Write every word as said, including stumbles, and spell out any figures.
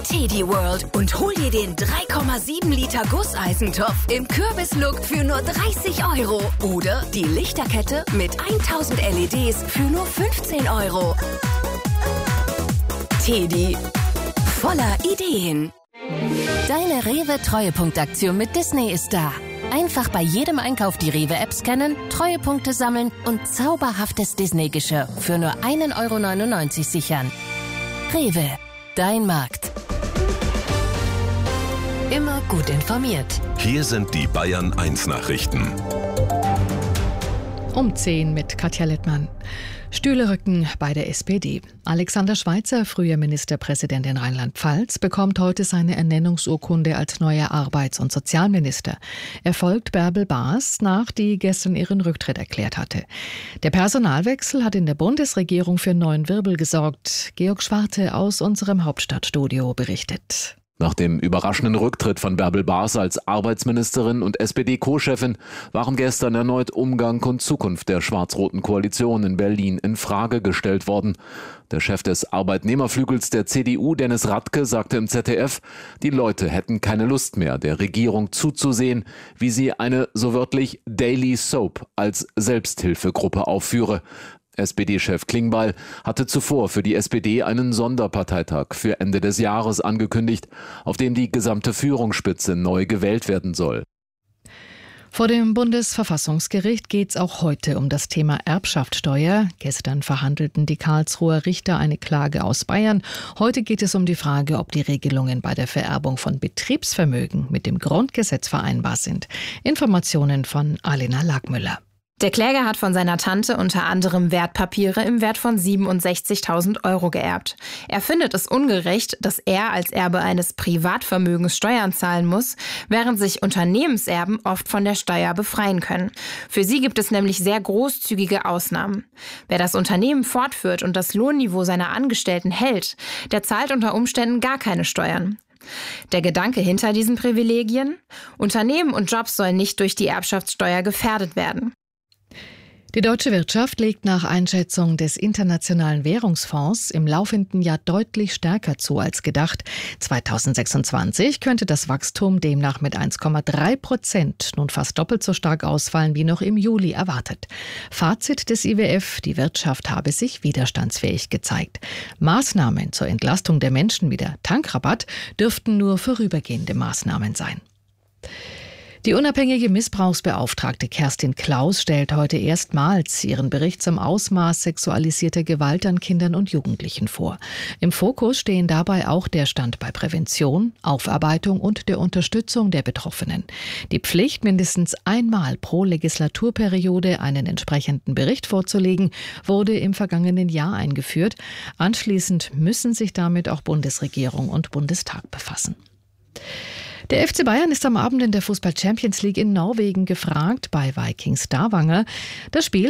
Teddy World und hol dir den drei Komma sieben Liter Gusseisentopf im Kürbislook für nur dreißig Euro. Oder die Lichterkette mit tausend L E Ds für nur fünfzehn Euro. Teddy, voller Ideen. Deine Rewe-Treuepunktaktion mit Disney ist da. Einfach bei jedem Einkauf die Rewe-App scannen, Treuepunkte sammeln und zauberhaftes Disney-Geschirr für nur ein Euro neunundneunzig sichern. Rewe, dein Markt. Immer gut informiert. Hier sind die Bayern eins Nachrichten. Um zehn mit Katja Littmann. Stühlerücken bei der S P D. Alexander Schweitzer, früher Ministerpräsident in Rheinland-Pfalz, bekommt heute seine Ernennungsurkunde als neuer Arbeits- und Sozialminister. Er folgt Bärbel Baas nach, die gestern ihren Rücktritt erklärt hatte. Der Personalwechsel hat in der Bundesregierung für neuen Wirbel gesorgt. Georg Schwarte aus unserem Hauptstadtstudio berichtet. Nach dem überraschenden Rücktritt von Bärbel Baas als Arbeitsministerin und S P D-Co-Chefin waren gestern erneut Umgang und Zukunft der schwarz-roten Koalition in Berlin in Frage gestellt worden. Der Chef des Arbeitnehmerflügels der C D U, Dennis Radke, sagte im Z D F, die Leute hätten keine Lust mehr, der Regierung zuzusehen, wie sie eine, so wörtlich, Daily Soap als Selbsthilfegruppe aufführe. S P D-Chef Klingbeil hatte zuvor für die S P D einen Sonderparteitag für Ende des Jahres angekündigt, auf dem die gesamte Führungsspitze neu gewählt werden soll. Vor dem Bundesverfassungsgericht geht es auch heute um das Thema Erbschaftssteuer. Gestern verhandelten die Karlsruher Richter eine Klage aus Bayern. Heute geht es um die Frage, ob die Regelungen bei der Vererbung von Betriebsvermögen mit dem Grundgesetz vereinbar sind. Informationen von Alena Lagmüller. Der Kläger hat von seiner Tante unter anderem Wertpapiere im Wert von siebenundsechzigtausend Euro geerbt. Er findet es ungerecht, dass er als Erbe eines Privatvermögens Steuern zahlen muss, während sich Unternehmenserben oft von der Steuer befreien können. Für sie gibt es nämlich sehr großzügige Ausnahmen. Wer das Unternehmen fortführt und das Lohnniveau seiner Angestellten hält, der zahlt unter Umständen gar keine Steuern. Der Gedanke hinter diesen Privilegien? Unternehmen und Jobs sollen nicht durch die Erbschaftssteuer gefährdet werden. Die deutsche Wirtschaft legt nach Einschätzung des Internationalen Währungsfonds im laufenden Jahr deutlich stärker zu als gedacht. zweitausendsechsundzwanzig könnte das Wachstum demnach mit eins Komma drei Prozent nun fast doppelt so stark ausfallen wie noch im Juli erwartet. Fazit des I W F, die Wirtschaft habe sich widerstandsfähig gezeigt. Maßnahmen zur Entlastung der Menschen wie der Tankrabatt dürften nur vorübergehende Maßnahmen sein. Die unabhängige Missbrauchsbeauftragte Kerstin Klaus stellt heute erstmals ihren Bericht zum Ausmaß sexualisierter Gewalt an Kindern und Jugendlichen vor. Im Fokus stehen dabei auch der Stand bei Prävention, Aufarbeitung und der Unterstützung der Betroffenen. Die Pflicht, mindestens einmal pro Legislaturperiode einen entsprechenden Bericht vorzulegen, wurde im vergangenen Jahr eingeführt. Anschließend müssen sich damit auch Bundesregierung und Bundestag befassen. Der F C Bayern ist am Abend in der Fußball-Champions League in Norwegen gefragt bei Vikings Stavanger. Das Spiel